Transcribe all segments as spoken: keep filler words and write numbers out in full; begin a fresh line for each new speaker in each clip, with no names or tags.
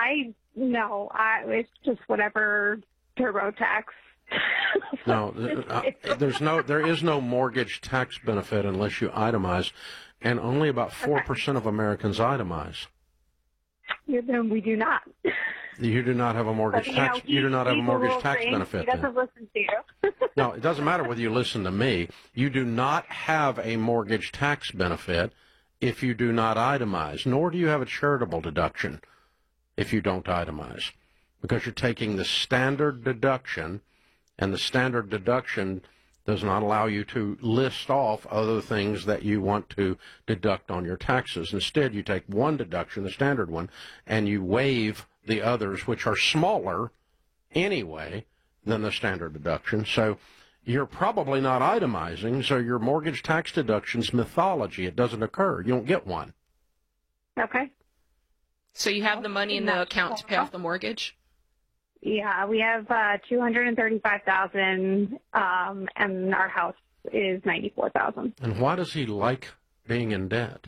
I no, I it's just whatever TurboTax.
No, uh, there's no, there is no mortgage tax benefit unless you itemize, and only about four percent of Americans itemize.
Yeah, then we do not.
You do not have a mortgage
but, you
tax.
know, he,
you do not have a mortgage tax benefit.
He doesn't
then.
listen to you.
No, it doesn't matter whether you listen to me. You do not have a mortgage tax benefit if you do not itemize, nor do you have a charitable deduction if you don't itemize, because you're taking the standard deduction, and the standard deduction does not allow you to list off other things that you want to deduct on your taxes. Instead, you take one deduction, the standard one, and you waive the others, which are smaller anyway than the standard deduction. So you're probably not itemizing, so your mortgage tax deduction's mythology. It doesn't occur. You don't get one.
Okay.
So you have the money in the account to pay off the mortgage?
Yeah, we have uh, two hundred thirty-five thousand dollars, um, and our house is ninety-four thousand dollars.
And why does he like being in debt?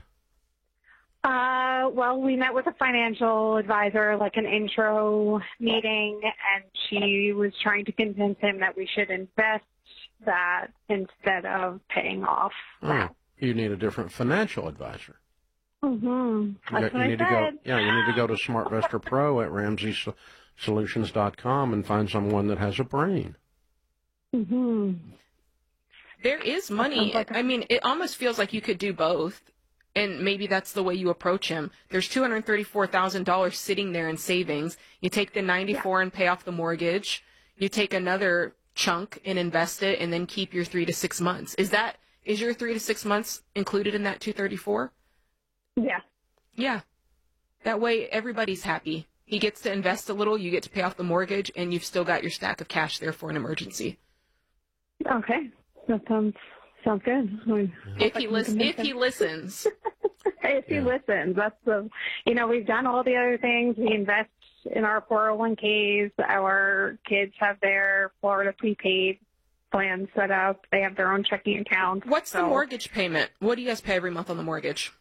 Uh, well, we met with a financial advisor, like an intro meeting, and she was trying to convince him that we should invest that instead of paying off.
Oh, you need a different financial advisor.
Mm-hmm. That's
you,
what
you need
I
to
said.
go. Yeah, you need to go to SmartVestor Pro at Ramsey Solutions dot com and find someone that has a brain.
Mm-hmm.
There is money.
Like a-
I mean, it almost feels like you could do both, and maybe that's the way you approach him. There's two hundred thirty-four thousand dollars sitting there in savings. You take the ninety-four yeah. and pay off the mortgage. You take another chunk and invest it, and then keep your three to six months. Is that is your three to six months included in that two thirty-four?
Yeah.
Yeah. That way, everybody's happy. He gets to invest a little, you get to pay off the mortgage, and you've still got your stack of cash there for an emergency.
Okay. That sounds sounds good. I
if he listens, if he listens.
if he
yeah.
listens, that's the, you know, we've done all the other things. We invest in our four oh one k's. Our kids have their Florida prepaid plan set up. They have their own checking account.
What's
so.
the mortgage payment? What do you guys pay every month on the mortgage?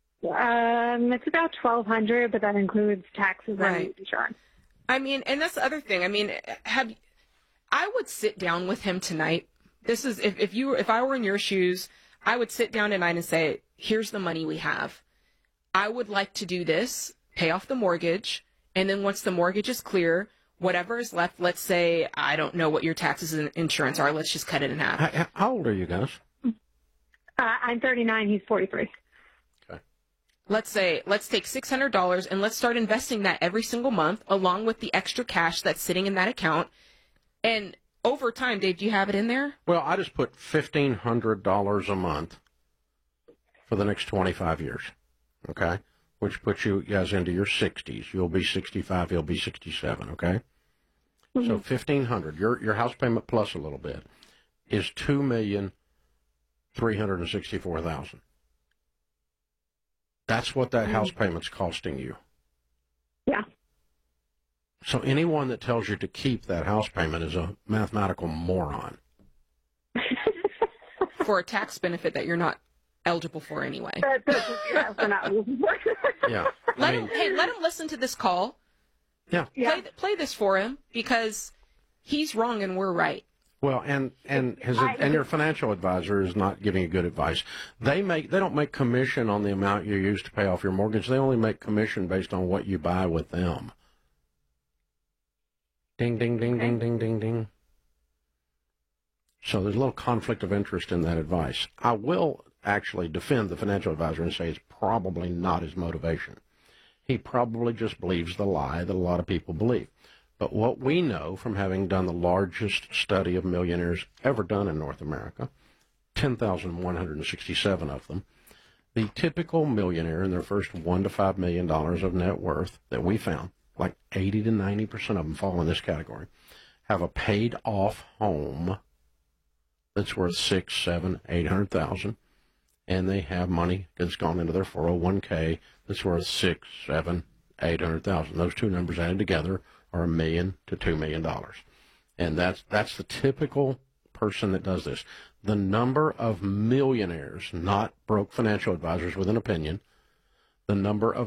Um, it's about twelve hundred, but that includes taxes
right.
and insurance.
I mean, and that's the other thing. I mean, have I would sit down with him tonight. This is if if you if I were in your shoes, I would sit down tonight and say, "Here's the money we have. I would like to do this, pay off the mortgage, and then once the mortgage is clear, whatever is left. Let's say I don't know what your taxes and insurance are. Let's just cut it in half."
How, how old are you guys?
Uh, I'm thirty-nine. He's forty-three.
Let's say, let's take six hundred dollars and let's start investing that every single month along with the extra cash that's sitting in that account. And over time, Dave, do you have it in there?
Well, I just put fifteen hundred dollars a month for the next twenty-five years, okay? Which puts you guys into your sixties. You'll be sixty-five, he'll be sixty-seven, okay? Mm-hmm. So fifteen hundred dollars, your, your house payment plus a little bit, is two million three hundred sixty-four thousand dollars. That's what that house payment's costing you.
Yeah.
So anyone that tells you to keep that house payment is a mathematical moron.
For a tax benefit that you're not eligible for anyway.
That, yeah, we're not.
yeah.
Let
I mean,
him, hey, let him listen to this call.
Yeah.
yeah.
Play, play this for him because he's wrong and we're right.
Well, and and his and your financial advisor is not giving you good advice. They make they don't make commission on the amount you use to pay off your mortgage. They only make commission based on what you buy with them. Ding ding ding ding ding ding ding. So there's a little conflict of interest in that advice. I will actually defend the financial advisor and say it's probably not his motivation. He probably just believes the lie that a lot of people believe. But what we know from having done the largest study of millionaires ever done in North America, ten thousand one hundred sixty-seven of them, the typical millionaire in their first one to five million dollars of net worth that we found, like eighty to ninety percent of them fall in this category, have a paid off home that's worth six, seven, eight hundred thousand, and they have money that's gone into their four oh one k that's worth six, seven, eight hundred thousand. Those two numbers added together are a million to two million dollars, and that's that's the typical person that does this. The number of millionaires, not broke financial advisors with an opinion, the number of